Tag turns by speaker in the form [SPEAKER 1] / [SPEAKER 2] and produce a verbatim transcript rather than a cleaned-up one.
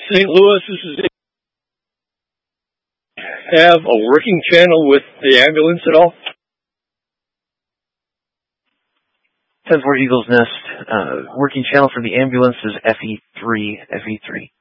[SPEAKER 1] Saint Louis, this is Dave. Have a working channel with the ambulance at all?
[SPEAKER 2] ten four Eagles Nest, uh, working channel for the ambulance is F E three, F E three.